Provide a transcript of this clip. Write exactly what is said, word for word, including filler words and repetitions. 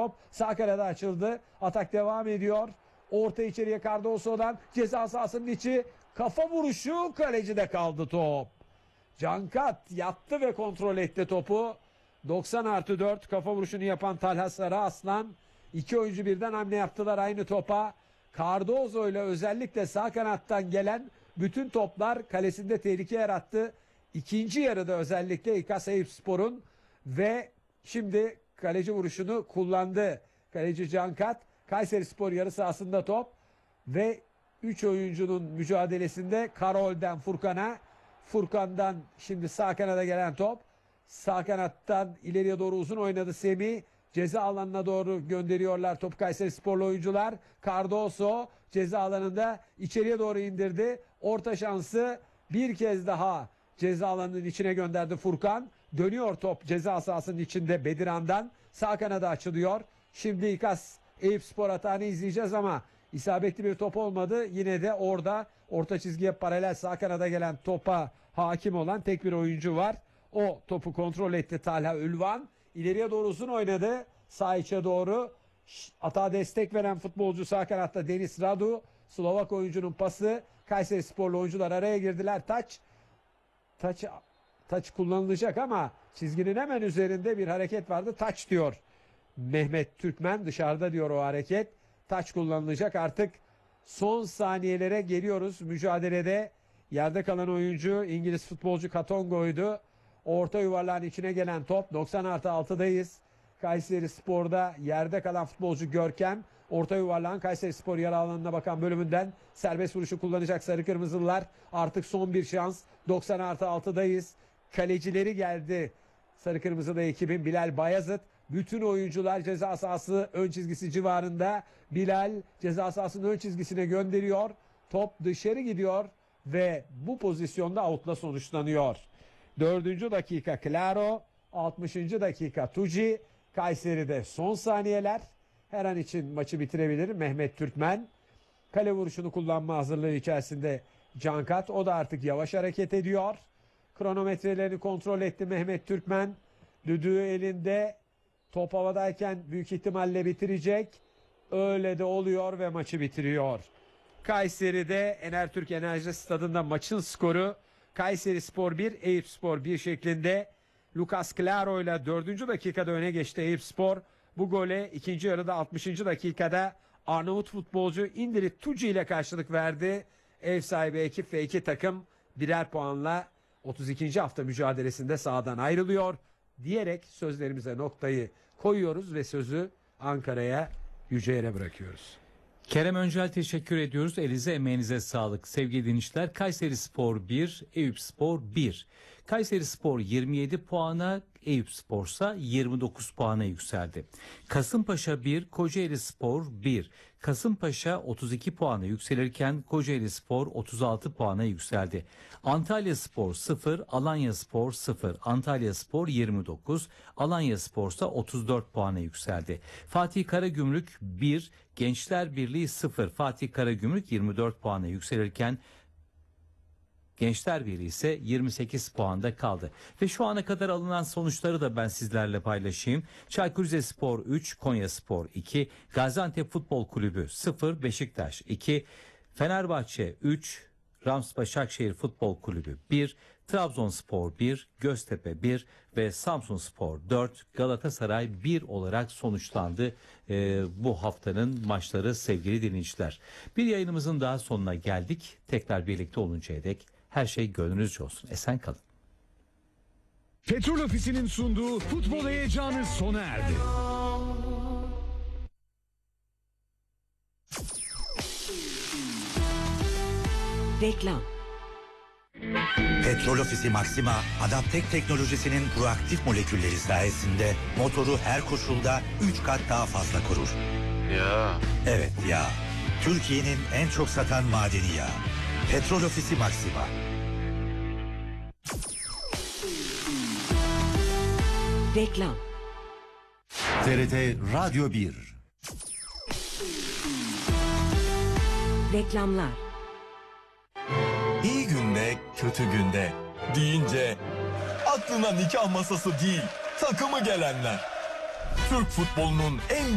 top. Sağ kalede açıldı. Atak devam ediyor. Orta içeriye Cardoso'dan ceza sahasının içi. Kafa vuruşu, kalecide kaldı top. Cankat yattı ve kontrol etti topu. doksan artı dört kafa vuruşunu yapan Talha Sarıaslan. İki oyuncu birden hamle yaptılar aynı topa. Cardoso ile özellikle sağ kanattan gelen bütün toplar kalesinde tehlike yarattı. İkinci yarıda özellikle İKAS Eyüpspor'un ve şimdi kaleci vuruşunu kullandı. Kaleci Cankat. Kayserispor yarı sahasında top ve üç oyuncunun mücadelesinde Karol'den Furkan'a, Furkan'dan şimdi sağ kanada gelen top. Sağ kanattan ileriye doğru uzun oynadı Semih. Ceza alanına doğru gönderiyorlar top Kayserisporlu oyuncular. Cardoso ceza alanında içeriye doğru indirdi. Orta şansı bir kez daha ceza alanının içine gönderdi Furkan. Dönüyor top ceza sahasının içinde Bediran'dan. Sağ kanada açılıyor. Şimdi İKAS Eyüpspor atağını izleyeceğiz ama isabetli bir top olmadı. Yine de orada orta çizgiye paralel sağ kanada gelen topa hakim olan tek bir oyuncu var. O topu kontrol etti Talha Ülvan. İleriye doğru uzun oynadı. Sağ içe doğru. Atağa destek veren futbolcu sağ kanatta Deniz Radu. Slovak oyuncunun pası. Kayserisporlu oyuncular araya girdiler. Taç. Taç, taç kullanılacak ama çizginin hemen üzerinde bir hareket vardı. Taç diyor Mehmet Türkmen, dışarıda diyor o hareket. Taç kullanılacak. Artık son saniyelere geliyoruz mücadelede. Yerde kalan oyuncu İngiliz futbolcu Katongo'ydu. Orta yuvarlağın içine gelen top. doksan artı altıdayız. Kayserispor'da yerde kalan futbolcu Görkem. Orta yuvarlağın Kayserispor yarı alanına bakan bölümünden serbest vuruşu kullanacak sarı kırmızılılar. Artık son bir şans. doksan artı altıdayız. Kalecileri geldi. Sarı kırmızılı ekibin Bilal Bayazıt. Bütün oyuncular ceza sahası ön çizgisi civarında. Bilal ceza sahasının ön çizgisine gönderiyor. Top dışarı gidiyor ve bu pozisyonda outla sonuçlanıyor. Dördüncü dakika Claro, altmışıncı dakika Tuci. Kayseri'de son saniyeler. Her an için maçı bitirebilir Mehmet Türkmen. Kale vuruşunu kullanma hazırlığı içerisinde Cankat. O da artık yavaş hareket ediyor. Kronometrelerini kontrol etti Mehmet Türkmen. Düdüğü elinde. Top havadayken büyük ihtimalle bitirecek. Öyle de oluyor ve maçı bitiriyor. Kayseri'de Enertürk Enerji Stadı'nda maçın skoru Kayserispor bir, Eyüpspor bir şeklinde. Lucas Claro ile dördüncü dakikada öne geçti Eyüpspor. Bu gole ikinci yarıda altmışıncı dakikada Arnavut futbolcu Indirit Tuci ile karşılık verdi. Ev sahibi ekip ve iki takım birer puanla otuz ikinci hafta mücadelesinde sahadan ayrılıyor diyerek sözlerimize noktayı koyuyoruz ve sözü Ankara'ya, Yüceğir'e bırakıyoruz. Kerem Öncel teşekkür ediyoruz. Elinize emeğinize sağlık. Sevgili dinleyiciler, Kayserispor bir, Eyüpspor bir. Kayserispor yirmi yedi puana, Eyüpspor ise yirmi dokuz puana yükseldi. Kasımpaşa bir, Kocaelispor bir. Kasımpaşa otuz iki puana yükselirken Kocaelispor otuz altı puana yükseldi. Antalyaspor sıfır, Alanyaspor sıfır. Antalyaspor yirmi dokuz, Alanyaspor ise otuz dört puana yükseldi. Fatih Karagümrük bir, Gençler Birliği sıfır. Fatih Karagümrük yirmi dört puana yükselirken Gençler Birliği ise yirmi sekiz puanda kaldı. Ve şu ana kadar alınan sonuçları da ben sizlerle paylaşayım. Çaykur Rizespor üç, Konyaspor iki, Gaziantep Futbol Kulübü sıfır, Beşiktaş iki, Fenerbahçe üç, Rams Başakşehir Futbol Kulübü bir, Trabzonspor bir, Göztepe bir ve Samsunspor dört, Galatasaray bir olarak sonuçlandı ee, bu haftanın maçları sevgili dinleyiciler. Bir yayınımızın daha sonuna geldik. Tekrar birlikte oluncaya dek her şey gönlünüzce olsun. Esen kalın. Petrol Ofisi'nin sunduğu futbol heyecanı sona erdi. Reklam. Petrol Ofisi Maxima, Adaptek teknolojisinin proaktif molekülleri sayesinde motoru her koşulda üç kat daha fazla korur. Ya. Evet ya. Türkiye'nin en çok satan madeni yağı. Petrol Ofisi Maxima. Reklam. T R T Radyo bir. Reklamlar. İyi günde, kötü günde deyince aklına nikah masası değil, takımı gelenler. Türk futbolunun en